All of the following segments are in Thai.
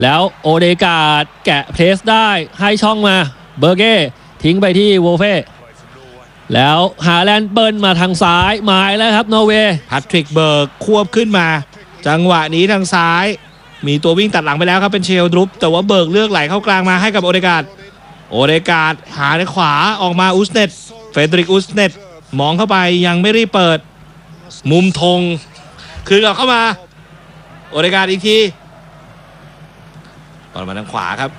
แล้วโอเดการ์ดแกะเพรสได้ให้ช่องมาเบอร์เก้ทิ้งไปที่โวเฟ่แล้วฮาแลนด์เบิ้ลมาทางซ้ายหมายแล้วครับนอร์เวย์แพทริกเบิร์กควบขึ้นมาจังหวะนี้ทางซ้ายมีตัววิ่งตัดหลังไปแล้วครับเป็นเชลดรุปแต่ว่าเบิร์กเลือกไหลเข้ากลางมาให้กับโอเดการ์ดหาในขวาออกมาอุสเนตเฟเดริกอุสเนตมองเข้าไปยังไม่รีบเปิดมุมธงคืนเข้ามาโอเดการ์ดอีกทีบอลมาทางขวาครับ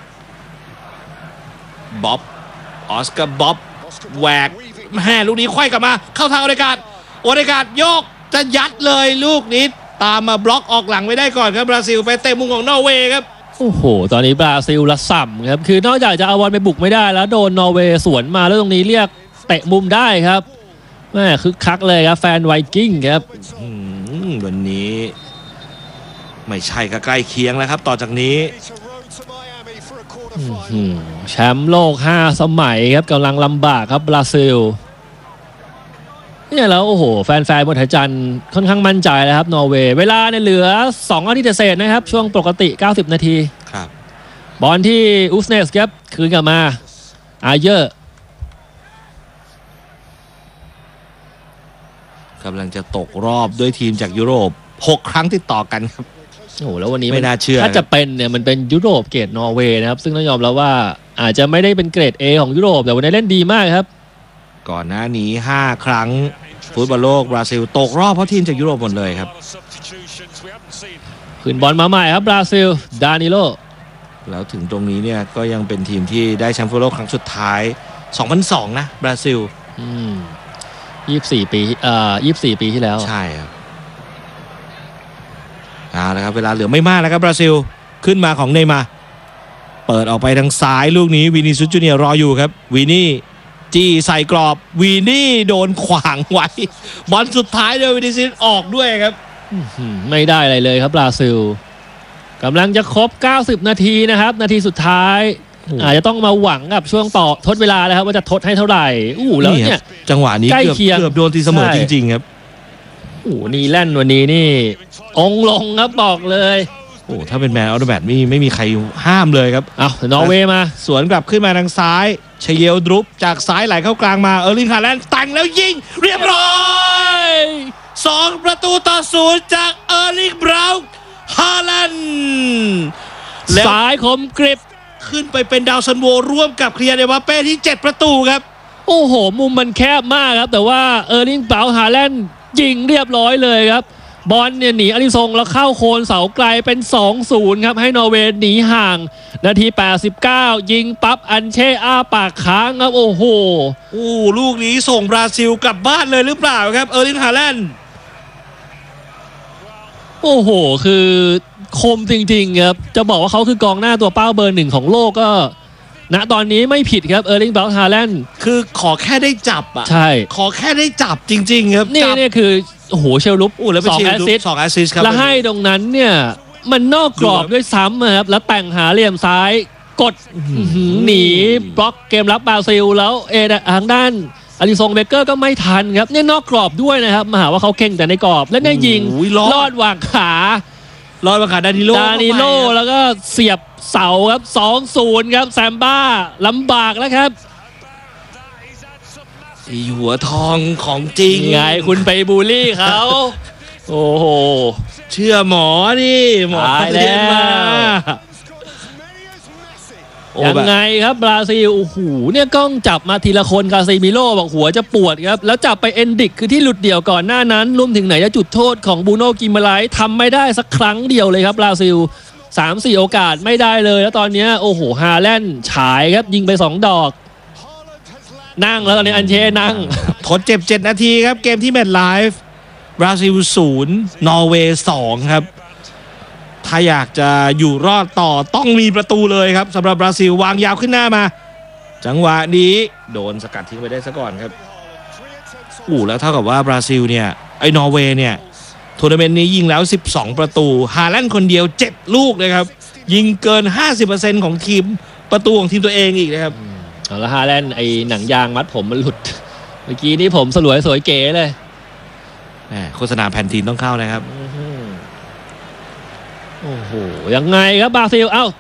บ๊อบออสการ์บ๊อบแหวกแห่ลูกนี้ไขว้กลับมาเข้าทางโอเดการ์ดโยกจะยัดเลยลูกนี้ตามมาบล็อกออกหลังไม่ได้ก่อนครับบราซิลไปเตะมุมของนอร์เวย์ครับโอ้โหตอนนี้บราซิลละส่ำครับคือนอกจากจะเอาบอลไปบุกไม่ได้แล้วโดนนอร์เวย์สวนมาแล้วตรงนี้เรียกเตะมุมได้ครับแม่คึกคักเลยครับแฟนไวกิ้งครับวันนี้ไม่ใช่ก็ใกล้เคียงแล้วครับต่อจากนี้แชมป์โลก5สมัยครับกำลังลำบากครับบราซิลเนี่ยแล้วโอ้โหแฟนๆบนหัวจันทร์ค่อนข้างมั่นใจแล้วครับนอร์เวย์เวลาเนี่ยเหลือ2นาทีเศษนะครับช่วงปกติ90นาทีครับบอลที่อุสเนสครับคืนกลับมาอาเยอร์กำลังจะตกรอบด้วยทีมจากยุโรป6ครั้งติดต่อกันครับโอ้แล้ววันนี้ไม่น่าเชื่อถ้าจะเป็นเนี่ยมันเป็นยุโรปเกรดนอร์เวย์นะครับซึ่งต้องยอมแล้วว่าอาจจะไม่ได้เป็นเกรด A ของยุโรปแต่วันนี้เล่นดีมากครับก่อนหน้านี้5ครั้งฟุตบอลโลกบราซิลตกรอบเพราะทีมจากยุโรปหมดเลยครับขึ้นบอลมาใหม่ครับบราซิลดานิโลแล้วถึงตรงนี้เนี่ยก็ยังเป็นทีมที่ได้แชมป์ฟุตบอลโลกครั้งสุดท้าย2002นะบราซิล 24 ปีที่แล้วใช่ครับเอาละครับเวลาเหลือไม่มากแล้วครับบราซิลขึ้นมาของเนย์มาร์เปิดออกไปทางซ้ายลูกนี้วินิซิอุสจูเนียร์รออยู่ครับวินี่จี้ใส่กรอบวินี่โดนขวางไว้บอลสุดท้ายโดยวินิซิอุสออกด้วยครับไม่ได้อะไรเลยครับบราซิลกำลังจะครบ90นาทีนะครับนาทีสุดท้ายอาจจะต้องมาหวังกับช่วงต่อทดเวลาแล้วครับว่าจะทดให้เท่าไหร่แล้วเนี่ยจังหวะนี้เกือบโดนตีเสมอจริงๆครับนี่แล่นวันนี้นี่องลงครับบอกเลยถ้าเป็นแมนออโตแบทไม่มีใครห้ามเลยครับนอร์เวย์มาสวนกลับขึ้นมาทางซ้ายเชเยลดรุปจากซ้ายไหลเข้ากลางมาเออร์ลิงฮาแลนด์แต่งแล้วยิงเรียบร้อย2-0จากเออร์ลิงบราวน์ฮาแลนด์สายคมกริบขึ้นไปเป็นดาวซันโวร่วมกับเคลียร์เดวาเป้ที่7ประตูครับโอ้โหมุมมันแคบมากครับแต่ว่าเออร์ลิงบราวน์ฮาแลนด์ยิงเรียบร้อยเลยครับบอลเนี่ยหนีอลิซงแล้วเข้าโคนเสาไกลเป็น 2-0 ครับให้นอร์เวย์หนีห่างนาที89ยิงปั๊บอันเช่อ้าปากค้างครับโอ้โหลูกนี้ส่งบราซิลกลับบ้านเลยหรือเปล่าครับเออร์ลิงฮาแลนด์โอ้โหคือคมจริงๆครับจะบอกว่าเขาคือกองหน้าตัวเป้าเบอร์1ของโลกก็ณตอนนี้ไม่ผิดครับเออร์ลิงบราวน์ฮาแลนด์คือขอแค่ได้จับใช่ขอแค่ได้จับจริงๆครับนี่คือโอ้โหเชลลุปแล้ว2 แอสซิสต์ครับแล้วให้ตรงนั้นเนี่ยมันนอกกรอบด้วยซ้ำครับแล้วแต่งหาเหลี่ยมซ้ายกดหนีบล็อกเกมรับบราซิลแล้วทางด้านอลิซงเบเกอร์ก็ไม่ทันครับเนี่ยนอกกรอบด้วยนะครับมาหาว่าเขาเก่งแต่ในกรอบแล้วเนี่ยยิงลอดวางขาดานิโลแล้วก็เสียบเสาครับ 2-0 ครับแซมบ้าลำบากแล้วครับหัวทองของจริงไงคุณไปบูลลี่เขาโอ้โหเชื่อหมอนี่หมอเรียนมายังไงครับบราซิลโอ้โหเนี่ยกล้องจับมาทีละคนคาซิมิโร่บอกหัวจะปวดครับแล้วจับไปเอนดิกคือที่หลุดเดี่ยวก่อนหน้านั้นรวมถึงไหนจะจุดโทษของบูโน่กิมไลท์ทำไม่ได้สักครั้งเดียวเลยครับบราซิล 3-4 โอกาสไม่ได้เลยแล้วตอนนี้โอ้โหฮาแลนด์ฉายครับยิงไป2ดอกนั่งแล้วตอนนี้อันเช่นั่งทดเจ็บ7นาทีครับเกมที่แมตช์ไลฟ์บราซิล0นอร์เวย์2ครับถ้าอยากจะอยู่รอดต่อต้องมีประตูเลยครับสำหรับบราซิลวางยาวขึ้นหน้ามาจังหวะนี้โดนสกัดทิ้งไปได้ซะก่อนครับแล้วเท่ากับว่าบราซิลเนี่ยนอร์เวย์เนี่ยทัวร์นาเมนต์นี้ยิงแล้ว12ประตูฮาแลนด์คนเดียว7ลูกนะครับยิงเกิน 50% ของทีมประตูของทีมตัวเองอีกนะครับแล้วฮาแลนด์หนังยางมัดผมมันหลุดเมื่อกี้นี้ผมสวยเก๋เลยโฆษณาแพนทีนต้องเข้านะครับโอ้โหยังไงครับบราซิล